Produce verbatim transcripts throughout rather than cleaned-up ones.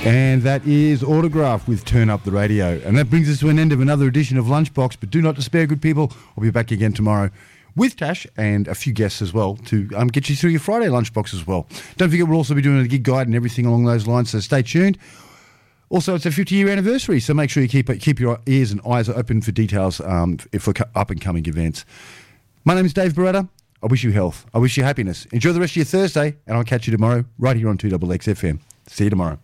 And that is Autograph with Turn Up the Radio. And that brings us to an end of another edition of Lunchbox. But do not despair, good people. I'll be back again tomorrow with Tash and a few guests as well to um, get you through your Friday lunchbox as well. Don't forget, we'll also be doing a gig guide and everything along those lines, so stay tuned. Also, it's a fifty-year anniversary, so make sure you keep keep your ears and eyes open for details um, for up-and-coming events. My name is Dave Beretta. I wish you health. I wish you happiness. Enjoy the rest of your Thursday, and I'll catch you tomorrow right here on two X X F M. See you tomorrow.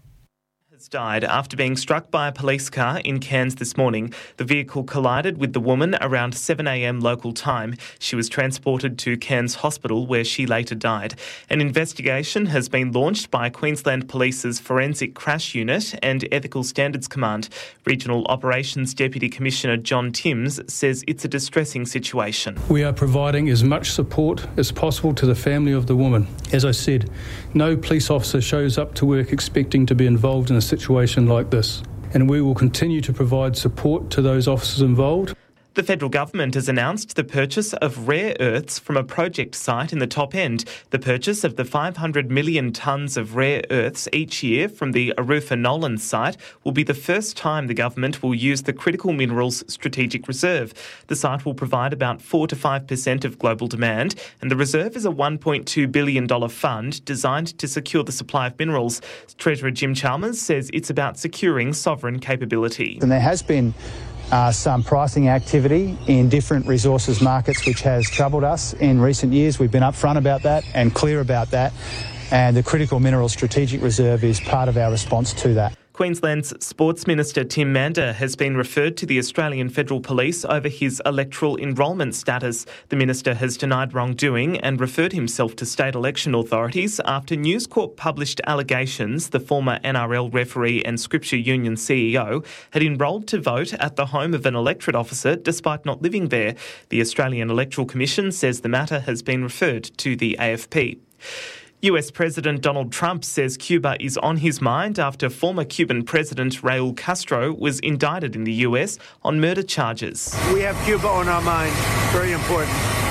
Died after being struck by a police car in Cairns this morning. The vehicle collided with the woman around seven a.m. local time. She was transported to Cairns Hospital where she later died. An investigation has been launched by Queensland Police's Forensic Crash Unit and Ethical Standards Command. Regional Operations Deputy Commissioner John Timms says it's a distressing situation. We are providing as much support as possible to the family of the woman. As I said, no police officer shows up to work expecting to be involved in a situation situation like this, and we will continue to provide support to those officers involved. The federal government has announced the purchase of rare earths from a project site in the top end. The purchase of the five hundred million tonnes of rare earths each year from the Arufa Nolan site will be the first time the government will use the Critical Minerals Strategic Reserve. The site will provide about four to five percent of global demand, and the reserve is a one point two billion dollars fund designed to secure the supply of minerals. Treasurer Jim Chalmers says it's about securing sovereign capability. And there has been Uh, some pricing activity in different resources markets which has troubled us in recent years. We've been upfront about that and clear about that, and the Critical Minerals Strategic Reserve is part of our response to that. Queensland's Sports Minister Tim Mander has been referred to the Australian Federal Police over his electoral enrolment status. The minister has denied wrongdoing and referred himself to state election authorities after News Corp published allegations the former N R L referee and Scripture Union C E O had enrolled to vote at the home of an electorate officer despite not living there. The Australian Electoral Commission says the matter has been referred to the A F P. U S President Donald Trump says Cuba is on his mind after former Cuban President Raul Castro was indicted in the U S on murder charges. We have Cuba on our mind. Very important.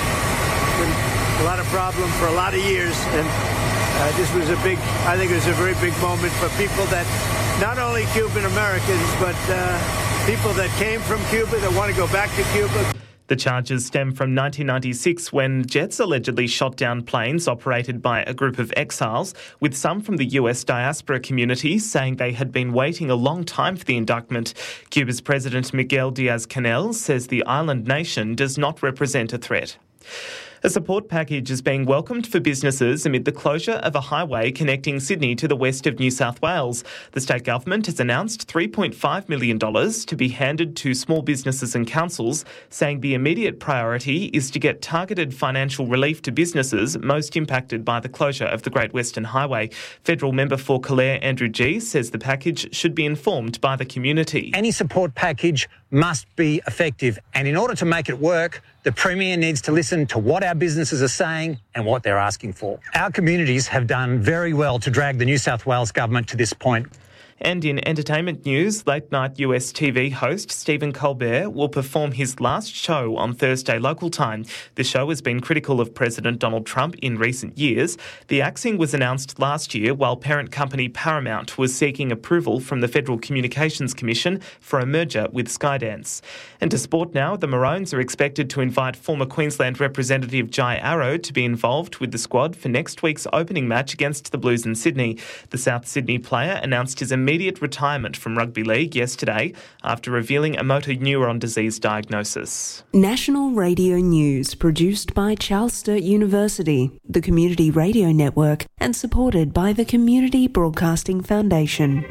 Been a lot of problems for a lot of years, and uh, this was a big, I think it was a very big moment for people that, not only Cuban Americans, but uh, people that came from Cuba that want to go back to Cuba. The charges stem from nineteen ninety-six when jets allegedly shot down planes operated by a group of exiles, with some from the U S diaspora community saying they had been waiting a long time for the indictment. Cuba's President Miguel Diaz-Canel says the island nation does not represent a threat. A support package is being welcomed for businesses amid the closure of a highway connecting Sydney to the west of New South Wales. The state government has announced three point five million dollars to be handed to small businesses and councils, saying the immediate priority is to get targeted financial relief to businesses most impacted by the closure of the Great Western Highway. Federal member for Calare, Andrew Gee, says the package should be informed by the community. Any support package must be effective, and in order to make it work, the Premier needs to listen to what our businesses are saying and what they're asking for. Our communities have done very well to drag the New South Wales government to this point. And in entertainment news, late-night U S T V host Stephen Colbert will perform his last show on Thursday local time. The show has been critical of President Donald Trump in recent years. The axing was announced last year while parent company Paramount was seeking approval from the Federal Communications Commission for a merger with Skydance. And to sport now, the Maroons are expected to invite former Queensland representative Jai Arrow to be involved with the squad for next week's opening match against the Blues in Sydney. The South Sydney player announced his immediate immediate retirement from rugby league yesterday after revealing a motor neuron disease diagnosis. National Radio News, produced by Charles Sturt University, the Community Radio Network, and supported by the Community Broadcasting Foundation.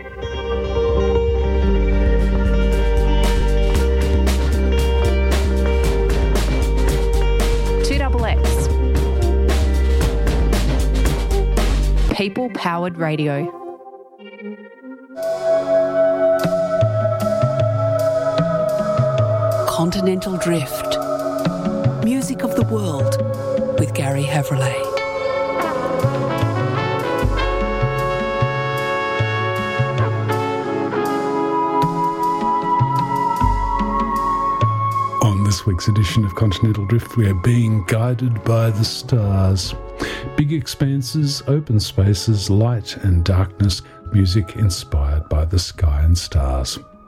two X X. People-powered radio. Continental Drift. Music of the World with Gary Havrillay. On this week's edition of Continental Drift, we are being guided by the stars. Big expanses, open spaces, light and darkness, music inspired by the sky and stars.